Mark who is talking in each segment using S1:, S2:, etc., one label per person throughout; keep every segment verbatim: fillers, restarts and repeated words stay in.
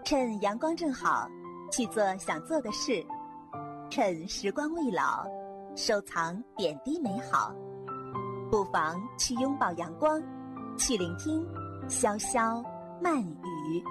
S1: 趁阳光正好，去做想做的事；趁时光未老，收藏点滴美好。不妨去拥抱阳光，去聆听潇潇慢语。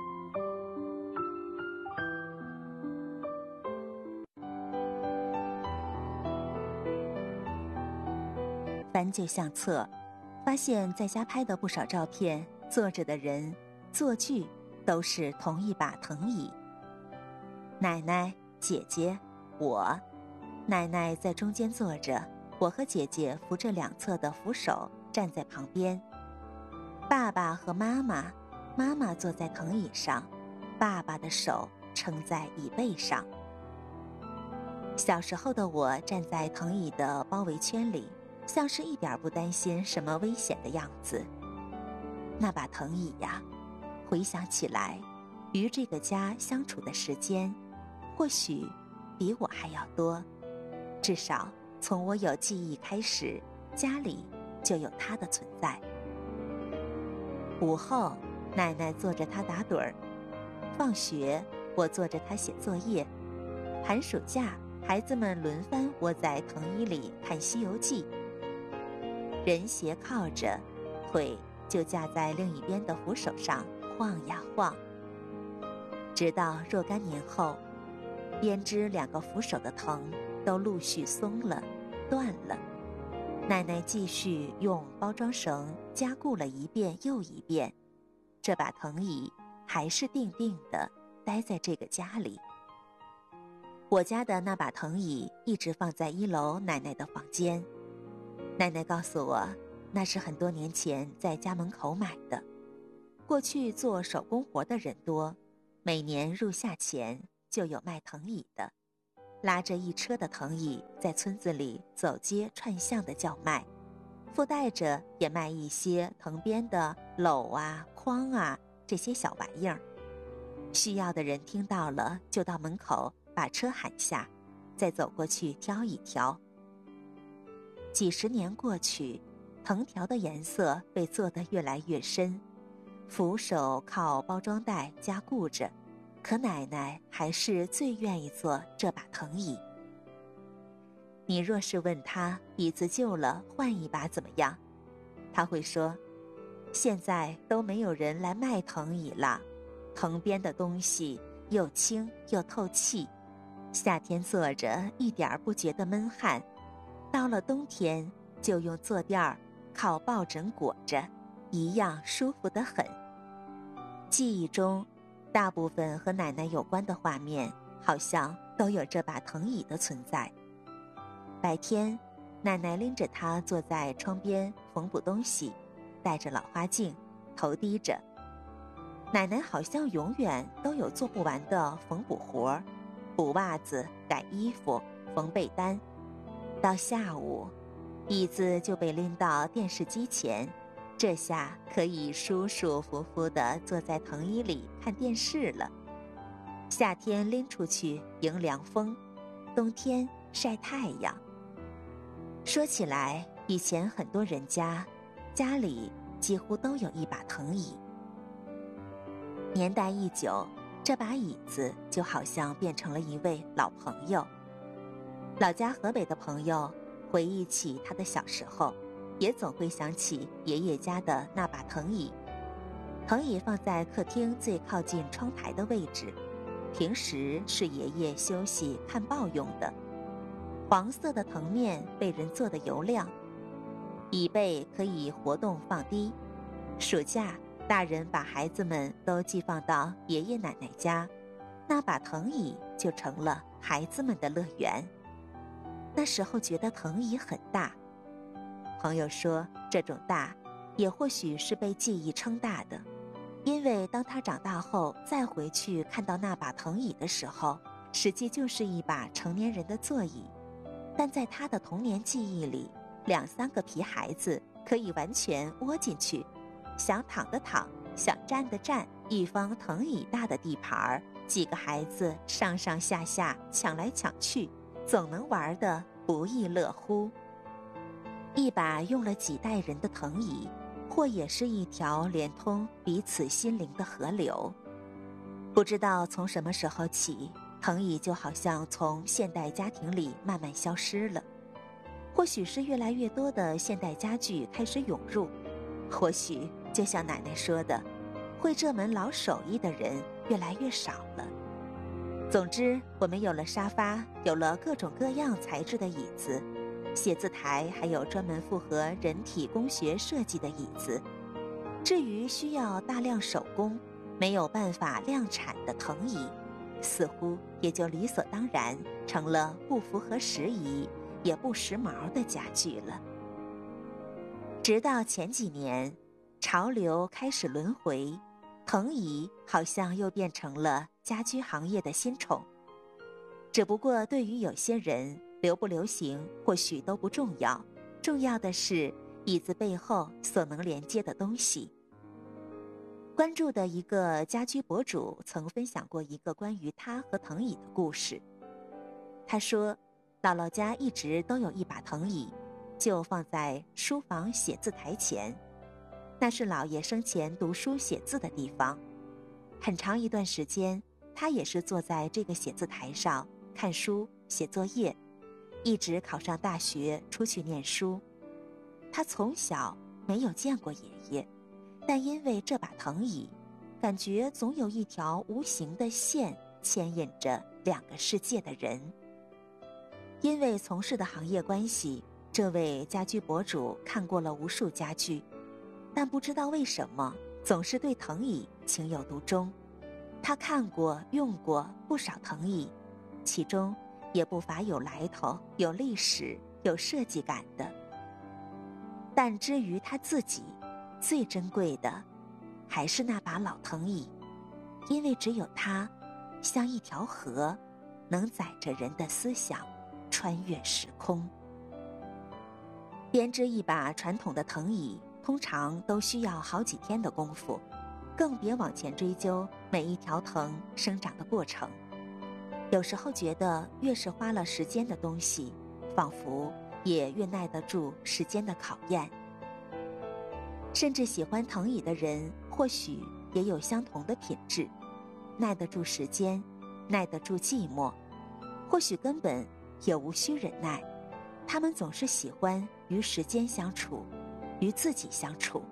S1: 翻旧相册，发现在家拍的不少照片，坐着的人、坐具都是同一把藤椅。奶奶、姐姐、我，奶奶在中间坐着，我和姐姐扶着两侧的扶手站在旁边。爸爸和妈妈，妈妈坐在藤椅上，爸爸的手撑在椅背上。小时候的我站在藤椅的包围圈里，像是一点不担心什么危险的样子。那把藤椅呀，回想起来，与这个家相处的时间，或许比我还要多。至少从我有记忆开始，家里就有它的存在。午后，奶奶坐着它打盹儿；放学，我坐着它写作业；寒暑假，孩子们轮番窝在藤椅里看《西游记》。人斜靠着，腿就架在另一边的扶手上晃呀晃。直到若干年后，编织两个扶手的藤都陆续松了、断了，奶奶继续用包装绳加固了一遍又一遍，这把藤椅还是定定地待在这个家里。我家的那把藤椅一直放在一楼奶奶的房间。奶奶告诉我，那是很多年前在家门口买的。过去做手工活的人多，每年入夏前就有卖藤椅的，拉着一车的藤椅在村子里走街串巷的叫卖，附带着也卖一些藤编的篓啊、筐啊这些小玩意儿。需要的人听到了就到门口把车喊下，再走过去挑一挑。几十年过去，藤条的颜色被做得越来越深，扶手靠包装袋加固着，可奶奶还是最愿意坐这把藤椅。你若是问她椅子旧了换一把怎么样，她会说，现在都没有人来卖藤椅了，藤编的东西又轻又透气，夏天坐着一点不觉得闷汗，到了冬天就用坐垫儿靠抱枕裹着，一样舒服得很。记忆中大部分和奶奶有关的画面好像都有这把藤椅的存在。白天，奶奶拎着它坐在窗边缝补东西，戴着老花镜，头低着。奶奶好像永远都有做不完的缝补活儿，补袜子、改衣服、缝被单。到下午，椅子就被拎到电视机前，这下可以舒舒服服地坐在藤椅里看电视了。夏天拎出去迎凉风，冬天晒太阳。说起来，以前很多人家家里几乎都有一把藤椅。年代一久，这把椅子就好像变成了一位老朋友。老家河北的朋友回忆起他的小时候，也总会想起爷爷家的那把藤椅。藤椅放在客厅最靠近窗台的位置，平时是爷爷休息看报用的。黄色的藤面被人做得油亮，椅背可以活动放低。暑假，大人把孩子们都寄放到爷爷奶奶家，那把藤椅就成了孩子们的乐园。那时候觉得藤椅很大，朋友说这种大也或许是被记忆撑大的，因为当他长大后再回去看到那把藤椅的时候，实际就是一把成年人的座椅。但在他的童年记忆里，两三个皮孩子可以完全窝进去，想躺的躺，想站的站，一方藤椅大的地盘，几个孩子上上下下抢来抢去，总能玩得不亦乐乎。一把用了几代人的藤椅，或也是一条连通彼此心灵的河流。 不知道从什么时候起，藤椅就好像从现代家庭里慢慢消失了。或许是越来越多的现代家具开始涌入，或许就像奶奶说的，会这门老手艺的人越来越少了。总之，我们有了沙发，有了各种各样材质的椅子，写字台，还有专门符合人体工学设计的椅子。至于需要大量手工，没有办法量产的藤椅，似乎也就理所当然成了不符合时宜也不时髦的家具了。直到前几年，潮流开始轮回，藤椅好像又变成了家居行业的新宠。只不过对于有些人，流不流行或许都不重要，重要的是椅子背后所能连接的东西。关注的一个家居博主曾分享过一个关于他和藤椅的故事。他说，姥姥家一直都有一把藤椅，就放在书房写字台前，那是姥爷生前读书写字的地方。很长一段时间，他也是坐在这个写字台上看书写作业，一直考上大学出去念书。他从小没有见过爷爷，但因为这把藤椅，感觉总有一条无形的线牵引着两个世界的人。因为从事的行业关系，这位家居博主看过了无数家具，但不知道为什么总是对藤椅情有独钟。他看过用过不少藤椅，其中也不乏有来头、有历史、有设计感的。但至于他自己，最珍贵的还是那把老藤椅，因为只有它像一条河，能载着人的思想穿越时空。编织一把传统的藤椅通常都需要好几天的功夫，更别往前追究每一条藤生长的过程。有时候觉得越是花了时间的东西，仿佛也越耐得住时间的考验。甚至喜欢藤椅的人或许也有相同的品质，耐得住时间，耐得住寂寞，或许根本也无需忍耐。他们总是喜欢与时间相处，与自己相处。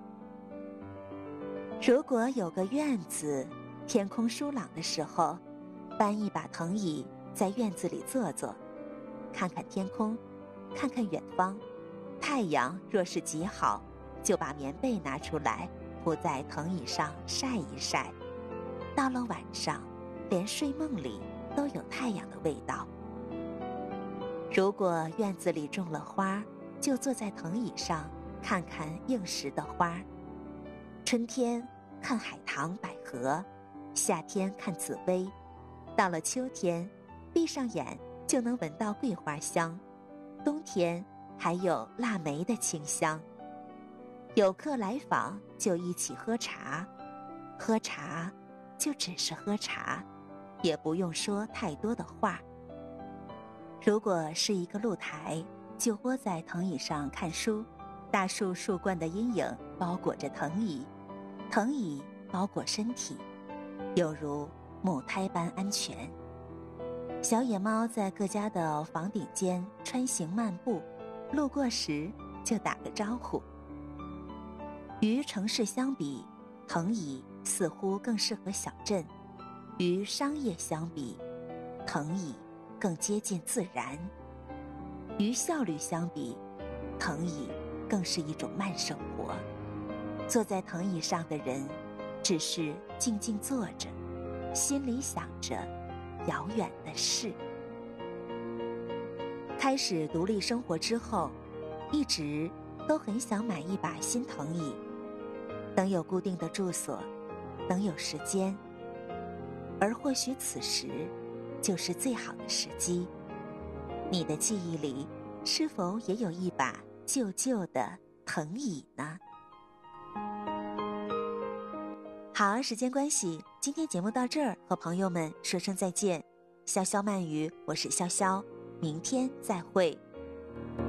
S1: 如果有个院子，天空舒朗的时候，搬一把藤椅在院子里坐坐，看看天空，看看远方。太阳若是极好，就把棉被拿出来铺在藤椅上晒一晒。到了晚上，连睡梦里都有太阳的味道。如果院子里种了花，就坐在藤椅上看看应时的花。春天看海棠百合，夏天看紫薇，到了秋天，闭上眼就能闻到桂花香，冬天还有腊梅的清香。有客来访就一起喝茶，喝茶就只是喝茶，也不用说太多的话。如果是一个露台，就窝在藤椅上看书，大树树冠的阴影包裹着藤椅，藤椅包裹身体，犹如母胎般安全。小野猫在各家的房顶间穿行漫步，路过时就打个招呼。与城市相比，藤椅似乎更适合小镇；与商业相比，藤椅更接近自然；与效率相比，藤椅更是一种慢生活。坐在藤椅上的人，只是静静坐着，心里想着遥远的事。开始独立生活之后，一直都很想买一把新藤椅，等有固定的住所，等有时间，而或许此时就是最好的时机。你的记忆里是否也有一把旧旧的藤椅呢？好，时间关系，今天节目到这儿，和朋友们说声再见。潇潇慢语，我是潇潇，明天再会。